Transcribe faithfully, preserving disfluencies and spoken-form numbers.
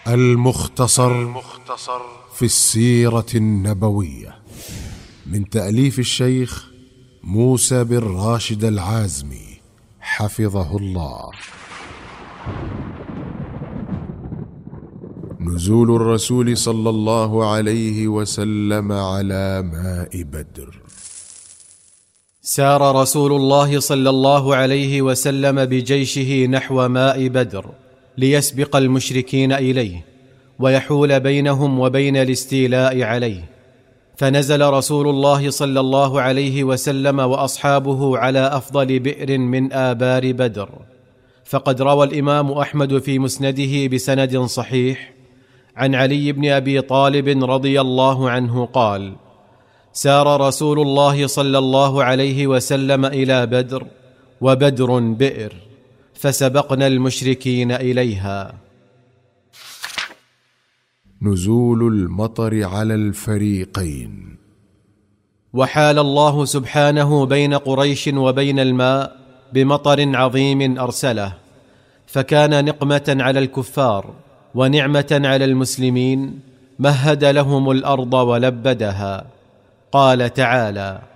المختصر في السيرة النبوية من تأليف الشيخ موسى بن راشد العازمي حفظه الله. نزول الرسول صلى الله عليه وسلم على ماء بدر. سار رسول الله صلى الله عليه وسلم بجيشه نحو ماء بدر ليسبق المشركين إليه ويحول بينهم وبين الاستيلاء عليه، فنزل رسول الله صلى الله عليه وسلم وأصحابه على أفضل بئر من آبار بدر. فقد روى الإمام أحمد في مسنده بسند صحيح عن علي بن أبي طالب رضي الله عنه قال: سار رسول الله صلى الله عليه وسلم إلى بدر وبدر بئر، فسبقنا المشركين إليها. نزول المطر على الفريقين. وحال الله سبحانه بين قريش وبين الماء بمطر عظيم أرسله، فكان نقمة على الكفار ونعمة على المسلمين، مهد لهم الأرض ولبدها. قال تعالى: